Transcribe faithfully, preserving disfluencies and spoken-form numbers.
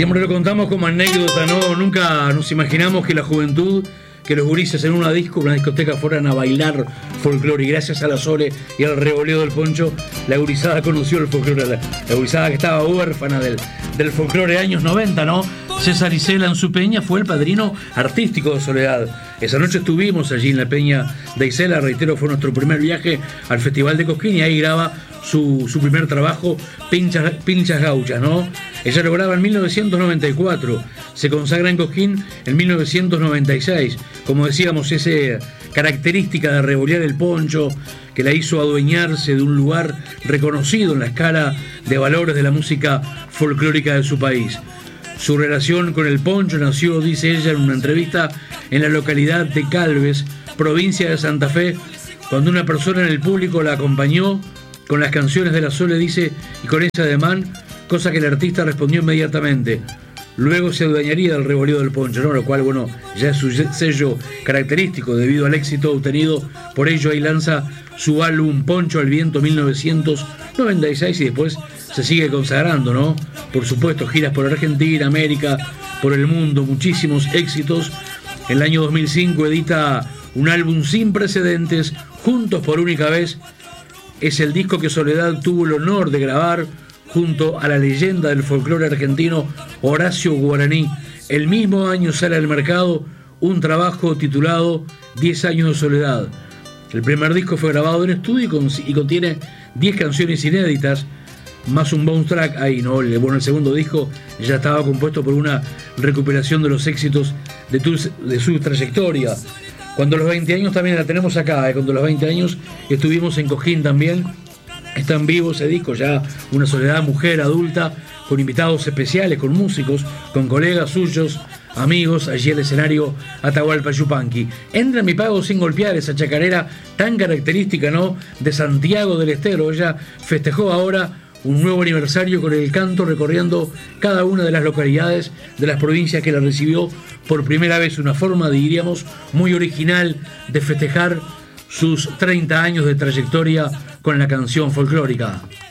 Siempre lo contamos como anécdota, ¿no? Nunca nos imaginamos que la juventud, que los gurises en una disco, una discoteca, fueran a bailar folclore. Y gracias a la Sole y al revoleo del Poncho, la gurizada conoció el folclore. La, la gurizada que estaba huérfana del, del folclore de años noventa, ¿no? César Isela en su peña fue el padrino artístico de Soledad. Esa noche estuvimos allí en la peña de Isela, reitero, fue nuestro primer viaje al Festival de Cosquín y ahí graba su, su primer trabajo, Pinchas, Pinchas Gauchas, ¿no? Ella lo graba en mil novecientos noventa y cuatro, se consagra en Cosquín en mil novecientos noventa y seis. Como decíamos, esa característica de revolear el poncho que la hizo adueñarse de un lugar reconocido en la escala de valores de la música folclórica de su país. Su relación con el poncho nació, dice ella en una entrevista, en la localidad de Calves, provincia de Santa Fe, cuando una persona en el público la acompañó con las canciones de la Sole, dice, y con ese ademán, cosa que el artista respondió inmediatamente. Luego se adueñaría del revoleo del poncho, ¿no? Lo cual, bueno, ya es su sello característico debido al éxito obtenido. Por ello ahí lanza su álbum Poncho al Viento mil novecientos noventa y seis y después se sigue consagrando, ¿no? Por supuesto, giras por Argentina, América, por el mundo, muchísimos éxitos. En el año dos mil cinco edita un álbum sin precedentes, Juntos por única vez. Es el disco que Soledad tuvo el honor de grabar junto a la leyenda del folclore argentino Horacio Guaraní. El mismo año sale al mercado un trabajo titulado diez años de soledad. El primer disco fue grabado en estudio y, con, y contiene diez canciones inéditas, más un bonus track ahí, ¿no? Bueno, el segundo disco ya estaba compuesto por una recuperación de los éxitos de, tu, de su trayectoria. Cuando los veinte años también la tenemos acá, ¿eh? Cuando los veinte años estuvimos en Cosquín también. Está en vivo ese disco, ya una Soledad mujer adulta, con invitados especiales, con músicos, con colegas suyos, amigos, allí el escenario Atahualpa Yupanqui. Entra en Mi Pago Sin Golpear, esa chacarera tan característica, ¿no?, de Santiago del Estero. Ella festejó ahora un nuevo aniversario con el canto, recorriendo cada una de las localidades de las provincias que la recibió por primera vez. Una forma, diríamos, muy original de festejar sus treinta años de trayectoria con la canción folclórica.